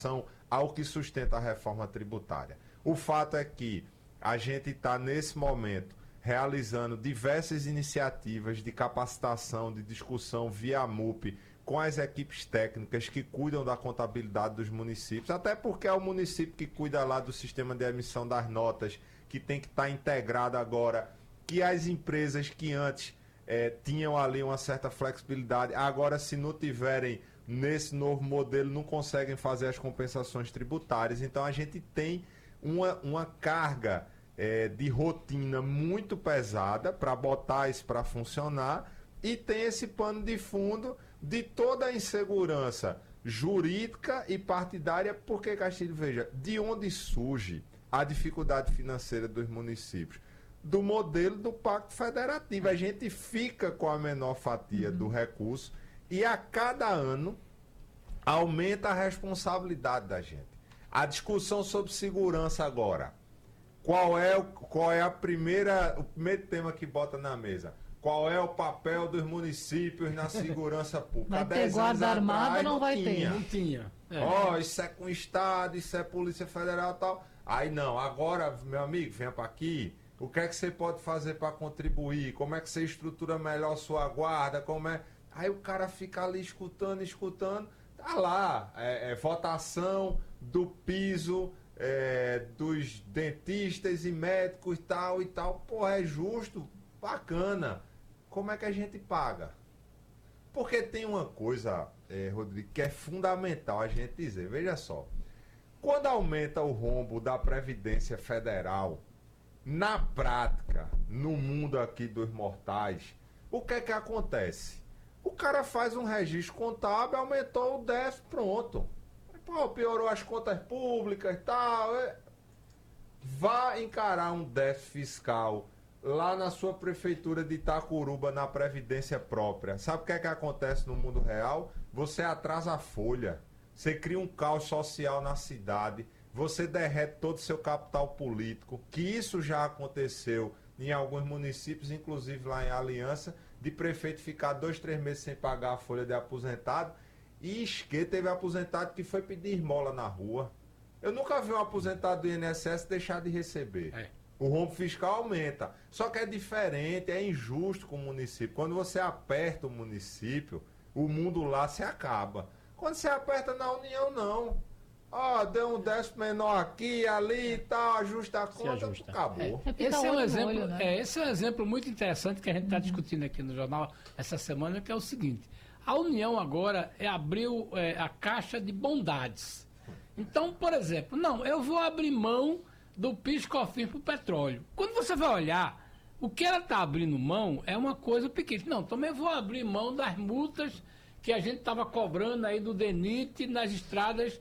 ao que sustenta a reforma tributária. O fato é que a gente está, nesse momento, realizando diversas iniciativas de capacitação, de discussão via MUP, com as equipes técnicas que cuidam da contabilidade dos municípios, até porque é o município que cuida lá do sistema de emissão das notas, que tem que estar integrado agora, que as empresas que antes tinham ali uma certa flexibilidade, agora se não tiverem nesse novo modelo, não conseguem fazer as compensações tributárias. Então a gente tem uma carga de rotina muito pesada para botar isso para funcionar, e tem esse pano de fundo de toda a insegurança jurídica e partidária, porque, Castilho, veja, de onde surge a dificuldade financeira dos municípios? Do modelo do Pacto Federativo. A gente fica com a menor fatia do recurso e a cada ano aumenta a responsabilidade da gente. A discussão sobre segurança agora. Qual é o primeiro tema que bota na mesa? Qual é o papel dos municípios na segurança pública? Vai ter guarda armada ou não vai ter? Não tinha. Isso é com o Estado, isso é Polícia Federal e tal. Aí não, agora, meu amigo, venha para aqui. O que é que você pode fazer para contribuir? Como é que você estrutura melhor sua guarda? Aí o cara fica ali escutando. Tá lá, votação do piso dos dentistas e médicos e tal. Pô, é justo, bacana. Como é que a gente paga? Porque tem uma coisa, Rodrigo, que é fundamental a gente dizer. Veja só, quando aumenta o rombo da Previdência Federal, na prática, no mundo aqui dos mortais, o que é que acontece? O cara faz um registro contábil, aumentou o déficit, pronto. Pô, piorou as contas públicas e tal. Vá encarar um déficit fiscal lá na sua prefeitura de Itacuruba, na Previdência própria. Sabe o que é que acontece no mundo real? Você atrasa a folha, você cria um caos social na cidade, você derrete todo o seu capital político, que isso já aconteceu em alguns municípios, inclusive lá em Aliança, de prefeito ficar 2, 3 meses sem pagar a folha de aposentado, e teve aposentado que foi pedir esmola na rua. Eu nunca vi um aposentado do INSS deixar de receber. O rombo fiscal aumenta. Só que é diferente, é injusto com o município. Quando você aperta o município, o mundo lá se acaba. Quando você aperta na União, não. Deu um déficit menor aqui, ali e tal, ajusta a conta, acabou. Esse é um exemplo, esse é um exemplo muito interessante que a gente está discutindo aqui no jornal essa semana, que é o seguinte: a União agora abriu a caixa de bondades. Então, por exemplo, eu vou abrir mão do PIS/COFINS para o petróleo. Quando você vai olhar, o que ela está abrindo mão é uma coisa pequena. Não, também vou abrir mão das multas que a gente estava cobrando aí do DENIT nas estradas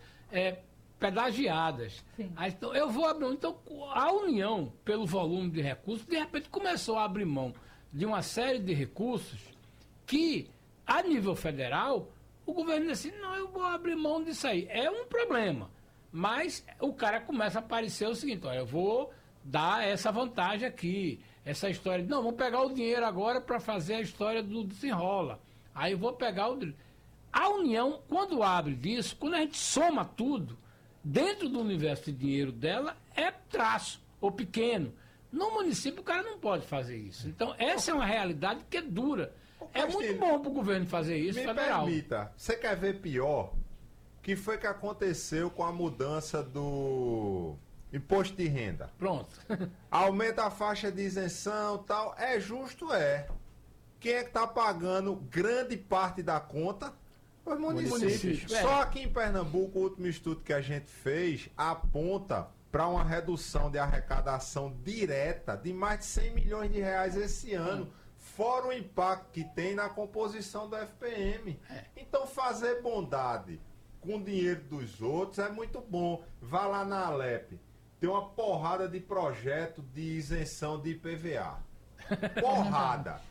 pedagiadas. Então, eu vou abrir mão. Então, a União, pelo volume de recursos, de repente começou a abrir mão de uma série de recursos que, a nível federal, o governo disse assim: não, eu vou abrir mão disso aí. É um problema. Mas o cara começa a aparecer o seguinte: olha, eu vou dar essa vantagem aqui, essa história de, não, vamos pegar o dinheiro agora para fazer a história do desenrola. Aí eu vou pegar o... A União, quando abre disso, quando a gente soma tudo, dentro do universo de dinheiro dela, é traço, ou pequeno. No município, o cara não pode fazer isso. Então, essa é uma realidade que é dura. É muito bom para o governo fazer isso, federal. Me permita, você quer ver pior? O que foi que aconteceu com a mudança do imposto de renda? Pronto. Aumenta a faixa de isenção e tal. É justo, Quem é que está pagando grande parte da conta? Os municípios. Só aqui em Pernambuco, o último estudo que a gente fez aponta para uma redução de arrecadação direta de mais de 100 milhões de reais esse ano, fora o impacto que tem na composição do FPM. Então, fazer bondade com o dinheiro dos outros é muito bom. Vá lá na Alep, tem uma porrada de projeto de isenção de IPVA. Porrada.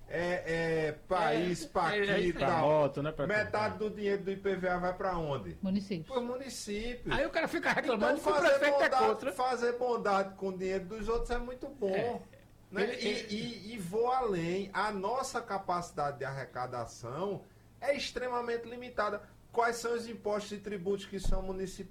País, Paquita, metade do dinheiro do IPVA vai para onde? Municípios. Para o município. Aí o cara fica reclamando então, que o prefeito é contra. Fazer bondade com o dinheiro dos outros é muito bom. Né? E vou além. A nossa capacidade de arrecadação é extremamente limitada. Quais são os impostos e tributos que são municipais?